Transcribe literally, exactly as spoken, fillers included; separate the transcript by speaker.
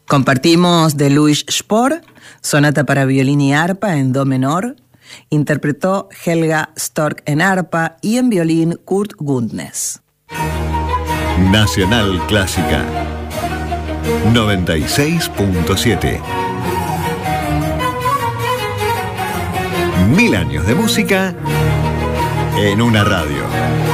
Speaker 1: Compartimos de Louis Spohr, sonata para violín y arpa en do menor. Interpretó Helga Storck en arpa y en violín Kurt Gundnes.
Speaker 2: Nacional Clásica noventa y seis punto siete. Mil años de música en una radio.